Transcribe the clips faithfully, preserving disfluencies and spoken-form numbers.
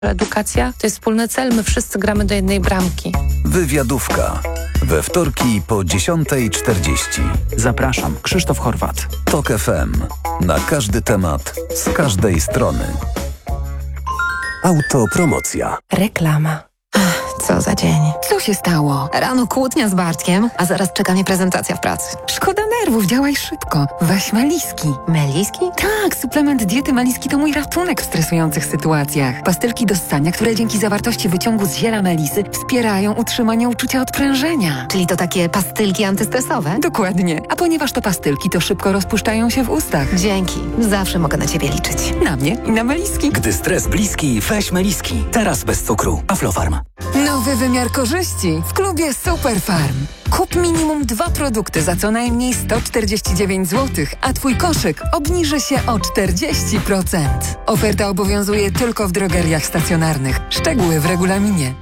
Edukacja to jest wspólny cel, my wszyscy gramy do jednej bramki. Wywiadówka. We wtorki po dziesiątej czterdzieści. Zapraszam, Krzysztof Horwat. Tok F M. Na każdy temat, z każdej strony. Autopromocja. Reklama. Co za dzień. Co się stało? Rano kłótnia z Bartkiem, a zaraz czeka mnie prezentacja w pracy. Szkoda nerwów, działaj szybko. Weź Meliski. Meliski? Tak, suplement diety Meliski to mój ratunek w stresujących sytuacjach. Pastylki do ssania, które dzięki zawartości wyciągu z ziela melisy wspierają utrzymanie uczucia odprężenia. Czyli to takie pastylki antystresowe? Dokładnie. A ponieważ to pastylki, to szybko rozpuszczają się w ustach. Dzięki. Zawsze mogę na Ciebie liczyć. Na mnie i na Meliski. Gdy stres bliski, weź Meliski. Teraz bez cukru. Aflofarm. Nowy wymiar korzyści w klubie Superfarm. Kup minimum dwa produkty za co najmniej sto czterdzieści dziewięć złotych, a Twój koszyk obniży się o czterdzieści procent. Oferta obowiązuje tylko w drogeriach stacjonarnych. Szczegóły w regulaminie.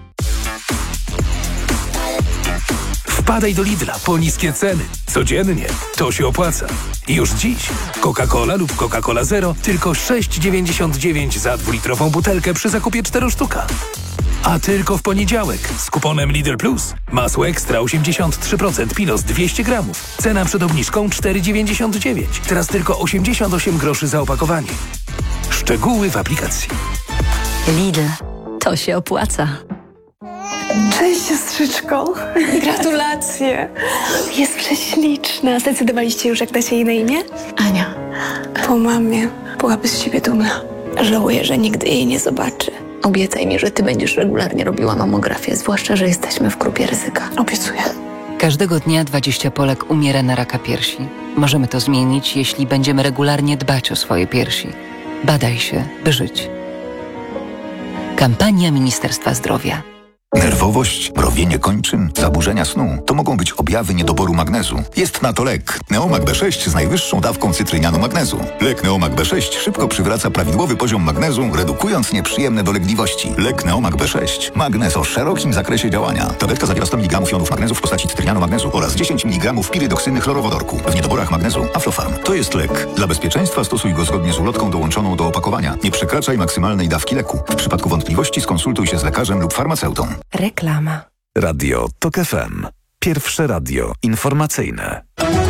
Wpadaj do Lidla po niskie ceny. Codziennie. To się opłaca. I już dziś. Coca-Cola lub Coca-Cola Zero tylko sześć dziewięćdziesiąt dziewięć za dwulitrową butelkę przy zakupie cztery sztuka. A tylko w poniedziałek z kuponem Lidl Plus. Masło ekstra osiemdziesiąt trzy procent Pilos dwieście gramów. Cena przed obniżką cztery dziewięćdziesiąt dziewięć. Teraz tylko osiemdziesiąt osiem groszy za opakowanie. Szczegóły w aplikacji. Lidl. To się opłaca. Cześć, siostrzyczko. Gratulacje. Jest prześliczna. Zdecydowaliście już, jak dacie jej na imię? Ania. Po mamie. Byłaby z siebie dumna. Żałuję, że nigdy jej nie zobaczy. Obiecaj mi, że ty będziesz regularnie robiła mamografię, zwłaszcza, że jesteśmy w grupie ryzyka. Obiecuję. Każdego dnia dwadzieścia Polek umiera na raka piersi. Możemy to zmienić, jeśli będziemy regularnie dbać o swoje piersi. Badaj się, by żyć. Kampania Ministerstwa Zdrowia. Nerwowość, mrowienie kończyn, zaburzenia snu to mogą być objawy niedoboru magnezu. Jest na to lek Neomag B sześć z najwyższą dawką cytrynianu magnezu. Lek Neomag B sześć szybko przywraca prawidłowy poziom magnezu, redukując nieprzyjemne dolegliwości. Lek Neomag B sześć. Magnez o szerokim zakresie działania. Tabletka zawiera sto miligramów jonów magnezu w postaci cytrynianu magnezu oraz dziesięć miligramów pirydoksyny chlorowodorku. W niedoborach magnezu Aflofarm. To jest lek. Dla bezpieczeństwa stosuj go zgodnie z ulotką dołączoną do opakowania. Nie przekraczaj maksymalnej dawki leku. W przypadku wątpliwości skonsultuj się z lekarzem lub farmaceutą. Reklama. Radio Tok F M. Pierwsze radio informacyjne.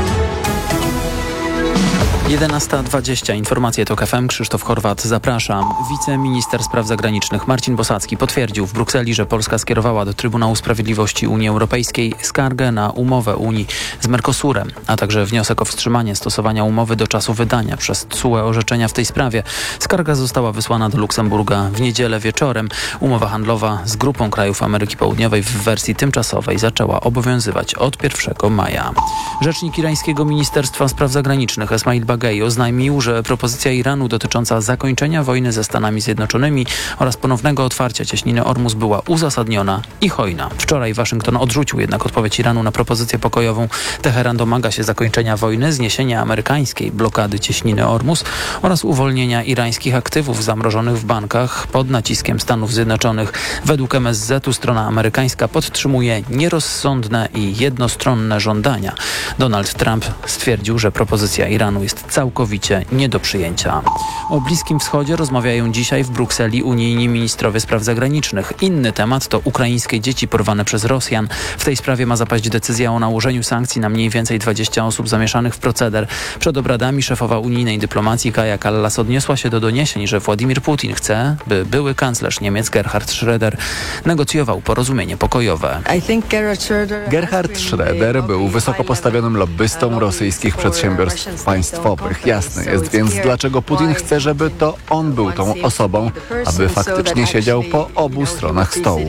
jedenasta dwadzieścia. Informacje Tok F M. Krzysztof Horwat, zapraszam. Wiceminister spraw zagranicznych Marcin Bosacki potwierdził w Brukseli, że Polska skierowała do Trybunału Sprawiedliwości Unii Europejskiej skargę na umowę Unii z Mercosurem, a także wniosek o wstrzymanie stosowania umowy do czasu wydania przez T S U E orzeczenia w tej sprawie. Skarga została wysłana do Luksemburga w niedzielę wieczorem. Umowa handlowa z grupą krajów Ameryki Południowej w wersji tymczasowej zaczęła obowiązywać od pierwszego maja. Rzecznik irańskiego Ministerstwa Spraw Zagranicznych Esmail Baghaei oznajmił, że propozycja Iranu dotycząca zakończenia wojny ze Stanami Zjednoczonymi oraz ponownego otwarcia cieśniny Ormus była uzasadniona i hojna. Wczoraj Waszyngton odrzucił jednak odpowiedź Iranu na propozycję pokojową. Teheran domaga się zakończenia wojny, zniesienia amerykańskiej blokady cieśniny Ormus oraz uwolnienia irańskich aktywów zamrożonych w bankach pod naciskiem Stanów Zjednoczonych. Według M S Z-u strona amerykańska podtrzymuje nierozsądne i jednostronne żądania. Donald Trump stwierdził, że propozycja Iranu jest całkowicie nie do przyjęcia. O Bliskim Wschodzie rozmawiają dzisiaj w Brukseli unijni ministrowie spraw zagranicznych. Inny temat to ukraińskie dzieci porwane przez Rosjan. W tej sprawie ma zapaść decyzja o nałożeniu sankcji na mniej więcej dwadzieścia osób zamieszanych w proceder. Przed obradami szefowa unijnej dyplomacji Kaja Kallas odniosła się do doniesień, że Władimir Putin chce, by były kanclerz Niemiec Gerhard Schröder negocjował porozumienie pokojowe. Gerhard Schröder był wysoko postawionym lobbystą rosyjskich przedsiębiorstw państwowych. Jasne jest więc, dlaczego Putin chce, żeby to on był tą osobą, aby faktycznie siedział po obu stronach stołu.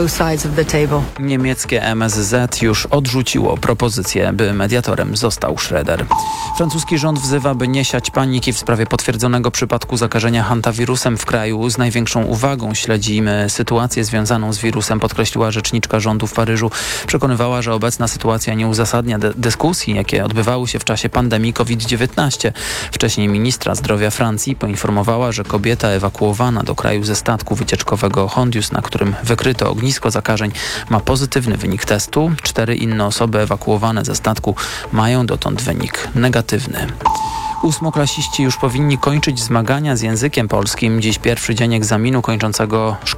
Niemieckie M S Z już odrzuciło propozycję, by mediatorem został Schröder. Francuski rząd wzywa, by nie siać paniki w sprawie potwierdzonego przypadku zakażenia hantawirusem w kraju. Z największą uwagą śledzimy sytuację związaną z wirusem, podkreśliła rzeczniczka rządu w Paryżu. Przekonywała, że obecna sytuacja nie uzasadnia de- dyskusji, jakie odbywały się w czasie pandemii COVID dziewiętnaście. Wcześniej ministra zdrowia Francji poinformowała, że kobieta ewakuowana do kraju ze statku wycieczkowego Hondius, na którym wykryto ognisko zakażeń, ma pozytywny wynik testu. Cztery inne osoby ewakuowane ze statku mają dotąd wynik negatywny. Ósmoklasiści już powinni kończyć zmagania z językiem polskim. Dziś pierwszy dzień egzaminu kończącego szkołę.